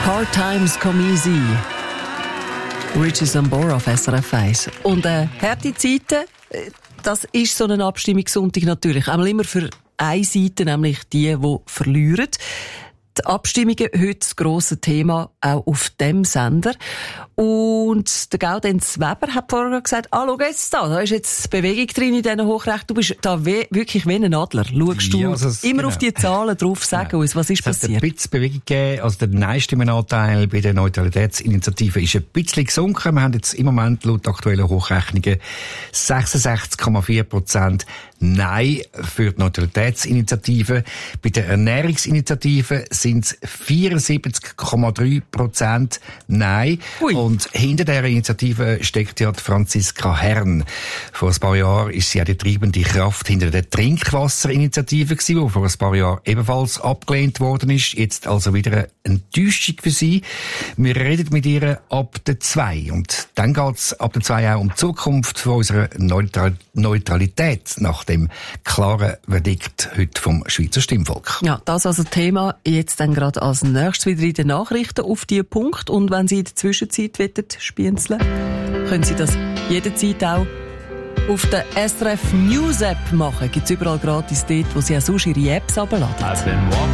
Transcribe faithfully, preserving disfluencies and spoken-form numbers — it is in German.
Hard Times Come Easy. Richie Sambora auf S R F eins. Und äh, harte Zeiten, das ist so ein Abstimmungssonntag natürlich. Einmal immer für eine Seite, nämlich die, die verlieren. Die Abstimmungen heute das grosse Thema, auch auf dem Sender. Und der Gaudenz Weber hat vorher gesagt, ah, schau jetzt da, da ist jetzt Bewegung drin in diesen Hochrechten. Du bist da we- wirklich wie ein Adler. Schaust du ja, also es, immer genau. auf die Zahlen drauf, sag genau. uns, was ist es passiert? Es hat ein bisschen Bewegung gegeben. Also der Nein-Stimmenanteil bei der Neutralitätsinitiative ist ein bisschen gesunken. Wir haben jetzt im Moment laut aktuellen Hochrechnungen sechsundsechzig Komma vier Prozent Nein für die Neutralitätsinitiative. Bei der Ernährungsinitiative sind es vierundsiebzig Komma drei Prozent Nein. Ui. Und hinter dieser Initiative steckt ja die Franziska Herrn. Vor ein paar Jahren ist sie ja die treibende Kraft hinter der Trinkwasserinitiative gewesen, die vor ein paar Jahren ebenfalls abgelehnt worden ist. Jetzt also wieder eine Enttäuschung für sie. Wir reden mit ihr ab der zwei. Und dann geht es ab der zwei auch um die Zukunft von unserer Neutral- Neutralität nach dem klaren Verdikt heute vom Schweizer Stimmvolk. Ja, das also Thema jetzt dann gerade als nächstes wieder in den Nachrichten auf diesen Punkt. Und wenn Sie in der Zwischenzeit spienzeln wollen, können Sie das jederzeit auch auf der S R F News App machen. Gibt es überall gratis dort, wo Sie auch sonst Ihre Apps herunterladen.